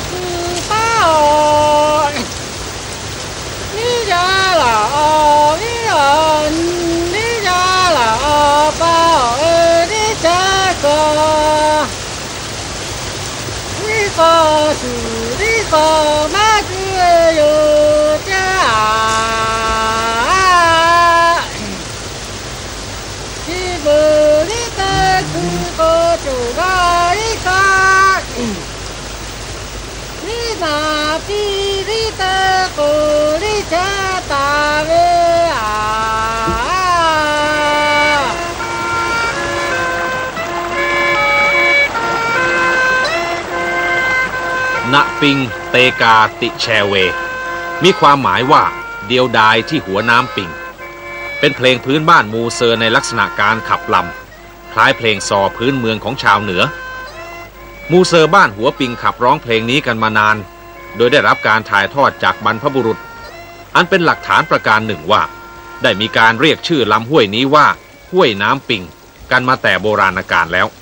ณปิงเตกาติแชเวมีความหมายว่าเดียวดายที่หัวน้ำปิงเป็นเพลงพื้นบ้านมูเซอร์ในลักษณะการขับลำคล้ายเพลงซอพื้นเมืองของชาวเหนือมูเซอร์บ้านหัวปิงขับร้องเพลงนี้กันมานานโดยได้รับการถ่ายทอดจากบรรพบุรุษอันเป็นหลักฐานประการหนึ่งว่าได้มีการเรียกชื่อลำห้วยนี้ว่าห้วยน้ำปิงกันมาแต่โบราณกาลแล้ว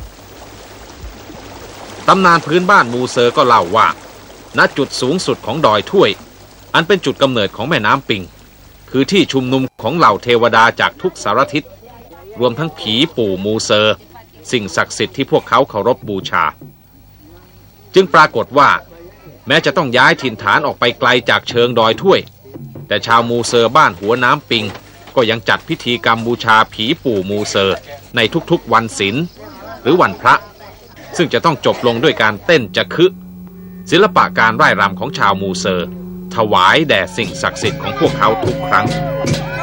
ตำนานพื้นบ้านมูเซอร์ก็เล่าว่าณจุดสูงสุดของดอยถ้วยอันเป็นจุดกำเนิดของแม่น้ำปิงคือที่ชุมนุมของเหล่าเทวดาจากทุกสารทิศรวมทั้งผีปู่มูเซอร์สิ่งศักดิ์สิทธิ์ที่พวกเขาเคารพบูชาจึงปรากฏว่าแม้จะต้องย้ายถิ่นฐานออกไปไกลจากเชิงดอยถ้วยแต่ชาวมูเซอร์บ้านหัวน้ำปิงก็ยังจัดพิธีกรรมบูชาผีปู่มูเซอร์ในทุกๆวันศีลหรือวันพระซึ่งจะต้องจบลงด้วยการเต้นจะคึศิลปะการร่ายรำของชาวมูเซอร์ถวายแด่สิ่งศักดิ์สิทธิ์ของพวกเขาทุกครั้ง